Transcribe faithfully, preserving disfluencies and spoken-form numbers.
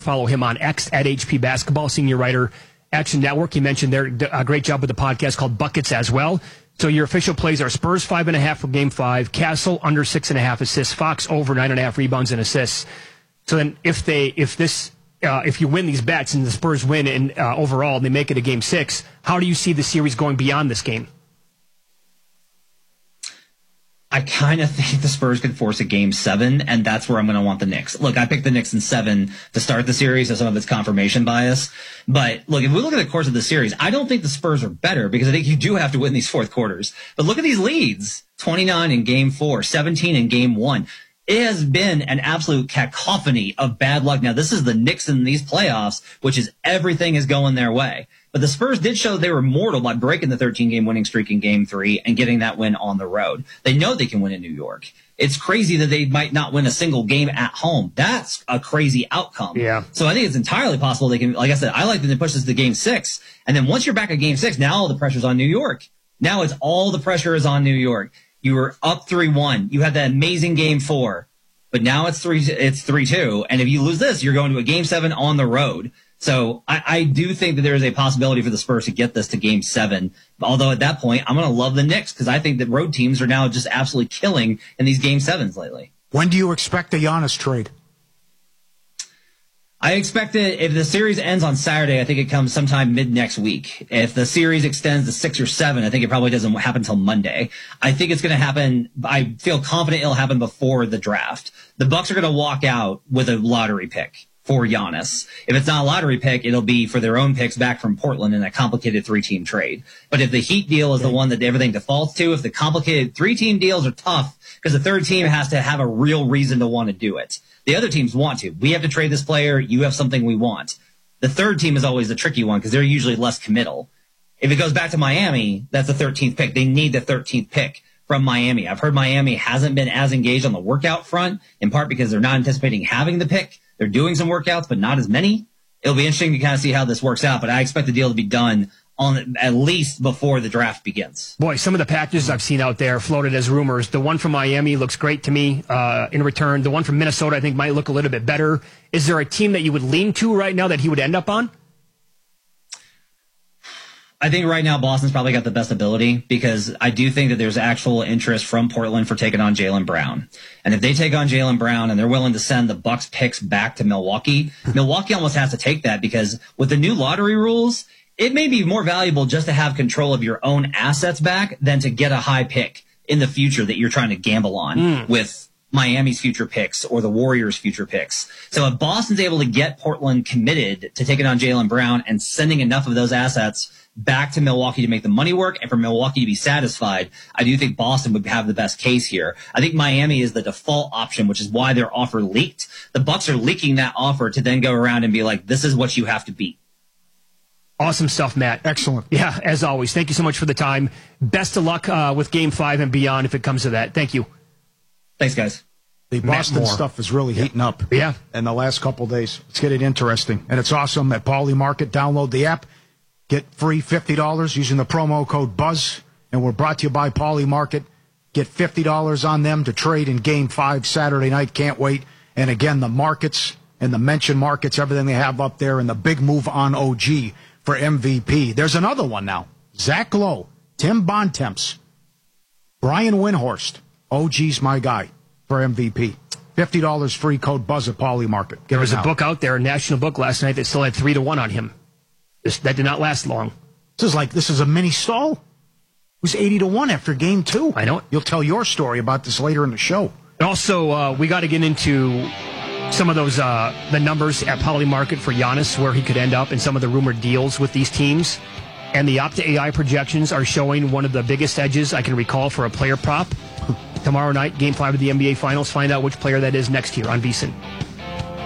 follow him on X at H P Basketball, senior writer, Action Network. He mentioned they're a great job with the podcast called Buckets as well. So your official plays are Spurs five and a half for game five, Castle under six and a half assists, Fox over nine and a half rebounds and assists. So then if they, if this, uh, if you win these bets and the Spurs win and uh, overall they make it a game six, how do you see the series going beyond this game? I kind of think the Spurs could force a game seven, and that's where I'm going to want the Knicks. Look, I picked the Knicks in seven to start the series, so some of it's confirmation bias. But look, if we look at the course of the series, I don't think the Spurs are better because I think you do have to win these fourth quarters. But look at these leads. twenty-nine in game four, seventeen in game one. It has been an absolute cacophony of bad luck. Now, this is the Knicks in these playoffs, which is everything is going their way. But the Spurs did show they were mortal by breaking the thirteen-game winning streak in game three and getting that win on the road. They know they can win in New York. It's crazy that they might not win a single game at home. That's a crazy outcome. Yeah. So I think it's entirely possible they can, like I said, I like them to push this to game six. And then once you're back at game six, now all the pressure's on New York. Now it's all the pressure is on New York. You were up three one. You had that amazing game four. But now it's three, it's three two. And if you lose this, you're going to a game seven on the road. So I, I do think that there is a possibility for the Spurs to get this to game seven. Although at that point, I'm going to love the Knicks because I think that road teams are now just absolutely killing in these game sevens lately. When do you expect the Giannis trade? I expect it, if the series ends on Saturday, I think it comes sometime mid next week. If the series extends to six or seven, I think it probably doesn't happen until Monday. I think it's going to happen. I feel confident it'll happen before the draft. The Bucks are going to walk out with a lottery pick for Giannis. If it's not a lottery pick, it'll be for their own picks back from Portland in a complicated three-team trade. But if the Heat deal is the one that everything defaults to, if the complicated three-team deals are tough, because the third team has to have a real reason to want to do it. The other teams want to. We have to trade this player. You have something we want. The third team is always the tricky one because they're usually less committal. If it goes back to Miami, that's the thirteenth pick. They need the thirteenth pick from Miami. I've heard Miami hasn't been as engaged on the workout front, in part because they're not anticipating having the pick. They're doing some workouts, but not as many. It'll be interesting to kind of see how this works out, but I expect the deal to be done on at least before the draft begins. Boy, some of the packages I've seen out there floated as rumors. The one from Miami looks great to me uh, in return. The one from Minnesota I think might look a little bit better. Is there a team that you would lean to right now that he would end up on? I think right now Boston's probably got the best ability because I do think that there's actual interest from Portland for taking on Jaylen Brown. And if they take on Jaylen Brown and they're willing to send the Bucks picks back to Milwaukee, Milwaukee almost has to take that because with the new lottery rules, it may be more valuable just to have control of your own assets back than to get a high pick in the future that you're trying to gamble on mm. with Miami's future picks or the Warriors' future picks. So if Boston's able to get Portland committed to taking on Jaylen Brown and sending enough of those assets back to Milwaukee to make the money work and for Milwaukee to be satisfied, I do think Boston would have the best case here. I think Miami is the default option, which is why their offer leaked. The Bucks are leaking that offer to then go around and be like, this is what you have to beat. Awesome stuff, Matt. Excellent. Yeah, as always. Thank you so much for the time. Best of luck uh, with Game five and beyond if it comes to that. Thank you. Thanks, guys. The Boston stuff is really heating up. Yeah. In the last couple of days. Let's get it interesting. And it's awesome at Pauly Market. Download the app. Get free fifty dollars using the promo code BUZZ. And we're brought to you by Pauly Market. Get fifty dollars on them to trade in Game five Saturday night. Can't wait. And again, the markets and the mention markets, everything they have up there, and the big move on O G for M V P. There's another one now. Zach Lowe, Tim Bontemps, Brian Windhorst. O G's my guy for M V P. fifty dollars free code BUZZ at Pauly Market. Get there was a now. book out there, a national book last night that still had three to one on him. This, that did not last long. This is like, this is a mini stall. It was eighty to one after game two. I know it. You'll tell your story about this later in the show. And also, uh, we got to get into some of those, uh, the numbers at Pauly Market for Giannis, where he could end up, and some of the rumored deals with these teams. And the Opta A I projections are showing one of the biggest edges I can recall for a player prop. Tomorrow night, Game five of the N B A Finals. Find out which player that is next year on VSiN.